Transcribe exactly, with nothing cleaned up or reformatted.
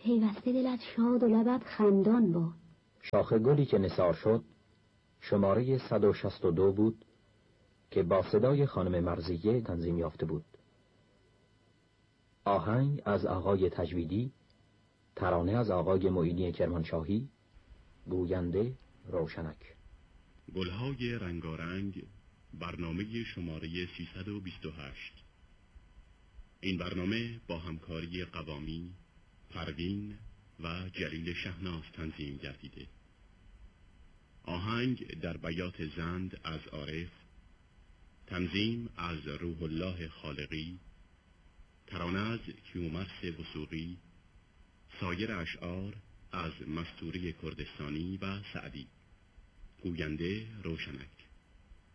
پیوسته دلت شاد و لبت خندان باد. شاخ گلی که نثار شد شماره صد و شصت و دو بود که با صدای خانم مرضیه تنظیم یافته بود. آهنگ از آقای تجویدی، ترانه از آقای معینی کرمانشاهی، گوینده روشنک. گلهای رنگارنگ، برنامه شماره سیصد و بیست و هشت. این برنامه با همکاری قوامی، پروین و جلیل شهناز تنظیم گردیده. آهنگ در بیات زند از عارف، تنظیم از روح الله خالقی، ترانه از کیومرث وثوقی، سایر اشعار از مستوری کردستانی و سعدی. گوینده روشنک.